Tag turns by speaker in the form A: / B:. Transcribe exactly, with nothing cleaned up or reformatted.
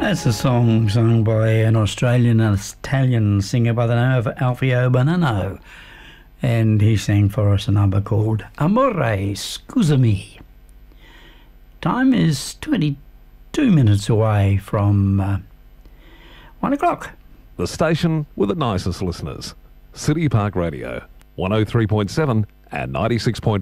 A: That's a song sung by an Australian and Italian singer by the name of Alfio Bonanno. And he sang for us a number called Amore Scusami. Time is twenty-two minutes away from uh, one o'clock.
B: The station with the nicest listeners. City Park Radio, one oh three point seven and ninety-six point